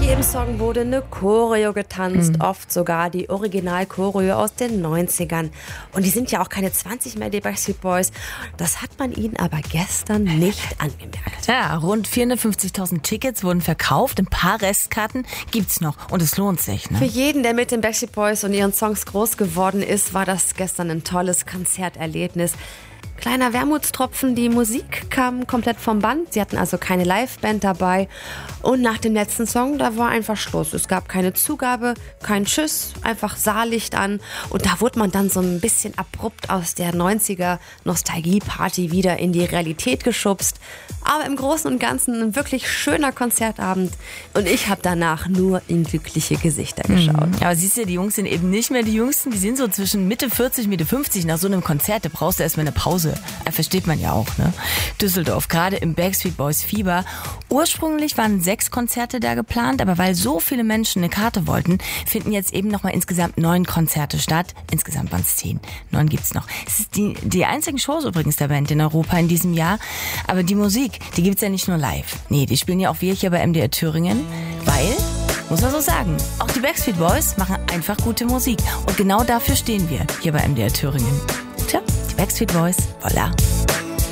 jedem Song wurde eine Choreo getanzt, oft sogar die Original-Choreo aus den 90ern. Und die sind ja auch keine 20 mehr, die Backstreet Boys. Das hat man ihnen aber gestern nicht angemerkt. Ja, rund 450.000 Tickets wurden verkauft, ein paar Restkarten gibt's noch und es lohnt sich. Ne? Für jeden, der mit den Backstreet Boys und ihren Songs groß geworden ist, war das gestern ein tolles Konzerterlebnis. Kleiner Wermutstropfen, die Musik kam komplett vom Band. Sie hatten also keine Liveband dabei. Und nach dem letzten Song, da war einfach Schluss. Es gab keine Zugabe, kein Tschüss, einfach Saallicht an. Und da wurde man dann so ein bisschen abrupt aus der 90er Nostalgie-Party wieder in die Realität geschubst. Aber im Großen und Ganzen ein wirklich schöner Konzertabend. Und ich habe danach nur in glückliche Gesichter geschaut. Aber siehst du, die Jungs sind eben nicht mehr die Jüngsten. Die sind so zwischen Mitte 40, Mitte 50. Nach so einem Konzert, da brauchst du erstmal eine Pause. Versteht man ja auch, ne? Düsseldorf, gerade im Backstreet Boys Fieber. Ursprünglich waren 6 Konzerte da geplant, aber weil so viele Menschen eine Karte wollten, finden jetzt eben nochmal insgesamt 9 Konzerte statt. Insgesamt waren es 10. 9 gibt's noch. Es ist die einzigen Shows übrigens der Band in Europa in diesem Jahr. Aber die Musik, die gibt's ja nicht nur live. Nee, die spielen ja auch wir hier bei MDR Thüringen, weil, muss man so sagen, auch die Backstreet Boys machen einfach gute Musik. Und genau dafür stehen wir hier bei MDR Thüringen. Tja, die Backstreet Boys, voilà.